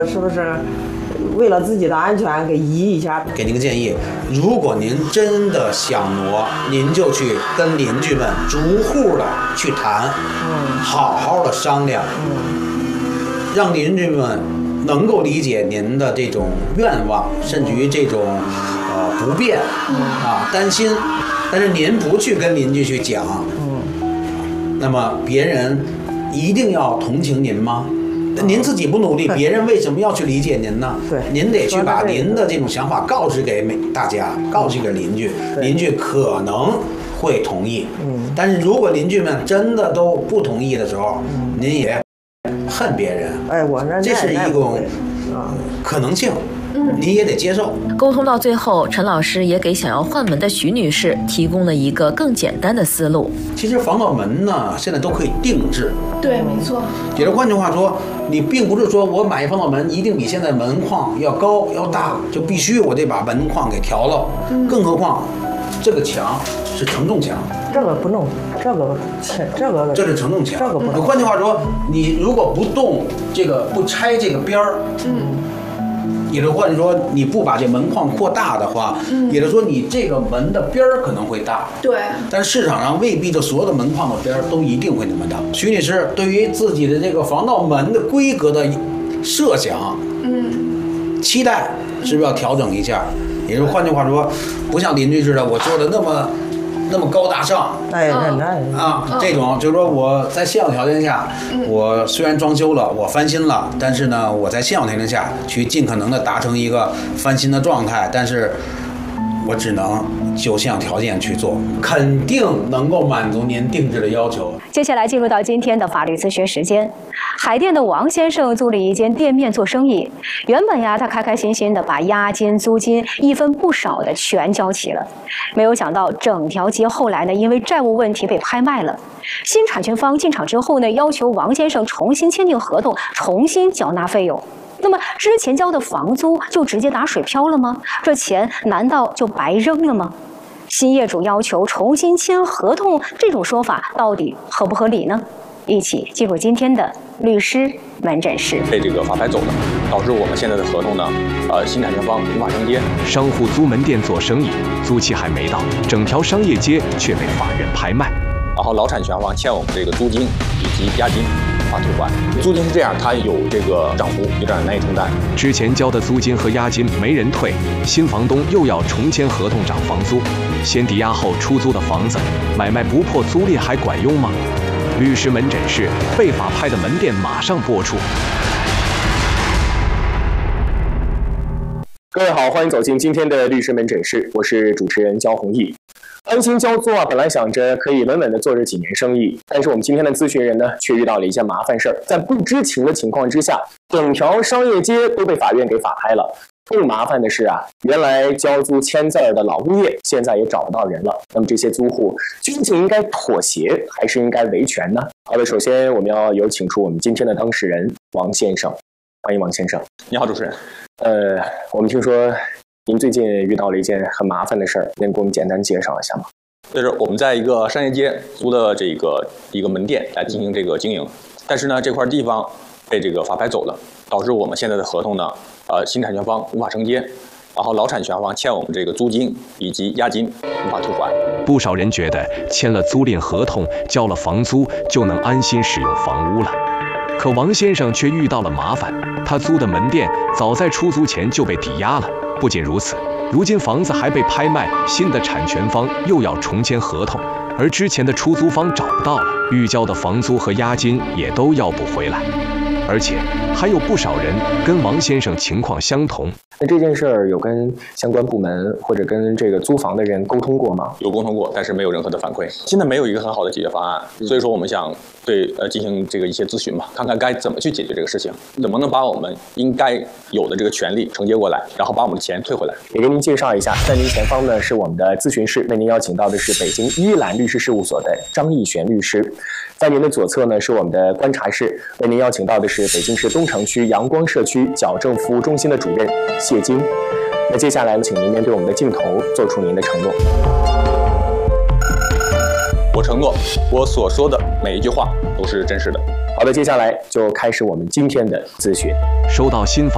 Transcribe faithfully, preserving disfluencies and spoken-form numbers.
是不是？为了自己的安全，给移一下。 给您个建议，如果您真的想挪，您就去跟邻居们逐户的去谈，嗯，好好的商量，嗯，让邻居们能够理解您的这种愿望，甚至于这种呃不便，嗯啊担心，但是您不去跟邻居去讲，嗯，那么别人一定要同情您吗？您自己不努力，别人为什么要去理解您呢？ 对， 您得去把您的这种想法告知给大家，告知给邻居，邻居可能会同意。嗯，但是如果邻居们真的都不同意的时候，嗯、您也恨别人。 哎，我那这是一种可能性。嗯，你也得接受。 沟通到最后，陈老师也给想要换门的徐女士提供了一个更简单的思路。 其实防盗门呢，现在都可以定制。 对，没错。 也就换句话说，你并不是说我买一防盗门一定比现在门框要高要大，就必须我得把门框给调了。嗯。更何况，这个墙是承重墙。 这个不弄，这个这个这是承重墙。 这个不弄。 换句话说，你如果不动这个，不拆这个边儿，嗯。也就或者说你不把这门框扩大的话，嗯，也就是说你这个门的边儿可能会大， 对。 但是市场上未必就所有的门框的边儿都一定会那么大。徐女士对于自己的这个防盗门的规格的设想，嗯，期待是不是要调整一下？也就是换句话说，不像邻居似的，我做的那么。那么高大上， 哎，那啊，这种就是说我在现有条件下，我虽然装修了，我翻新了，但是呢，我在现有条件下去尽可能的达成一个翻新的状态，但是我只能就现有条件去做，肯定能够满足您定制的要求。 接下来进入到今天的法律咨询时间。海淀的王先生租了一间店面做生意，原本呀，他开开心心的把押金、租金一分不少的全交齐了，没有想到整条街后来呢，因为债务问题被拍卖了。新产权方进场之后呢，要求王先生重新签订合同，重新缴纳费用。那么之前交的房租就直接打水漂了吗？这钱难道就白扔了吗？新业主要求重新签合同，这种说法到底合不合理呢？一起进入今天的律师门诊室。 被这个法拍走了，导致我们现在的合同呢，呃，新产权方无法承接。 商户租门店做生意，租期还没到，整条商业街却被法院拍卖。 然后老产权方欠我们这个租金以及押金无法退还。租金是这样，它有这个涨幅，有点难以承担。 之前交的租金和押金没人退，新房东又要重签合同涨房租，先抵押后出租的房子，买卖不破租赁还管用吗？律师门诊室被法拍的门店马上播出。 各位好，欢迎走进今天的律师门诊室，我是主持人焦宏毅。安心交租啊，本来想着可以稳稳的做这几年生意，但是我们今天的咨询人呢，却遇到了一件麻烦事儿，在不知情的情况之下，整条商业街都被法院给法拍了。更麻烦的是啊，原来交租签字的老物业现在也找不到人了。那么这些租户究竟应该妥协还是应该维权呢？好的，首先我们要有请出我们今天的当事人王先生，欢迎王先生。 你好，主持人。 呃，我们听说您最近遇到了一件很麻烦的事儿，能给我们简单介绍一下吗？ 就是我们在一个商业街租的这个一个门店来进行这个经营，但是呢，这块地方被这个法拍走了，导致我们现在的合同呢，呃，新产权方无法承接，然后老产权方欠我们这个租金以及押金无法退还。 不少人觉得签了租赁合同，交了房租就能安心使用房屋了。可王先生却遇到了麻烦，他租的门店早在出租前就被抵押了。不仅如此，如今房子还被拍卖，新的产权方又要重签合同，而之前的出租方找不到了，预交的房租和押金也都要不回来。而且还有不少人跟王先生情况相同。 那这件事儿有跟相关部门或者跟这个租房的人沟通过吗？ 有沟通过，但是没有任何的反馈。现在没有一个很好的解决方案，所以说我们想对呃进行这个一些咨询吧，看看该怎么去解决这个事情，怎么能把我们应该有的这个权利承接过来，然后把我们的钱退回来。 也给您介绍一下，在您前方呢是我们的咨询室，为您邀请到的是北京依兰律师事务所的张义璇律师。在您的左侧呢是我们的观察室，为您邀请到的是北京市东城区阳光社区矫正服务中心的主任谢金。那接下来请您面对我们的镜头，做出您的承诺。 我承诺，我所说的每一句话都是真实的。 好的，接下来就开始我们今天的咨询。 收到新房